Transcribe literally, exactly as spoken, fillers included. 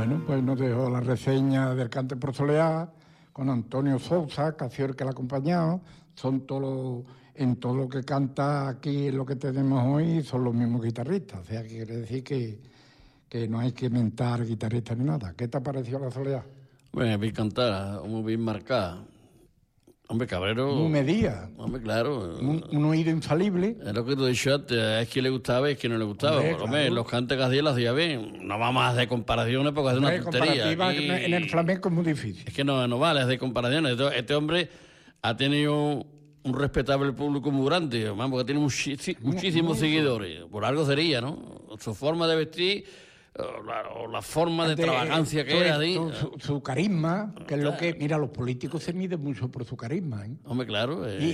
Bueno, pues nos dejó la reseña del Cante por Soleá con Antonio Sousa, que ha sido el que le ha acompañado. Son todos los, en todo lo que canta aquí, lo que tenemos hoy, son los mismos guitarristas. O sea, que quiere decir que, que no hay que mentar guitarristas ni nada. ¿Qué te ha parecido La Soleá? Bueno, bien cantada, muy bien marcada. Hombre, Cabrero... Muy medida. Hombre, claro. Un, un oído infalible. Es lo que te he dicho antes, es que le gustaba y es que no le gustaba. Hombre, Por lo claro. menos los cantes que hacía lo hacía bien. No vamos a hacer comparaciones porque es una Hombre, tontería. comparativa Aquí- en el flamenco es muy difícil. Es que no, no vale hacer comparaciones. Este, este hombre ha tenido un respetable público muy grande, vamos, porque tiene muchísi- muchísimos seguidores. Por algo sería, ¿no? Su forma de vestir, o la, o la forma de, De- extravagancia que su- era. ¿sí? su, su, su carisma, que es lo que... Mira, los políticos se miden mucho por su carisma, ¿eh? Hombre, claro. eh, Y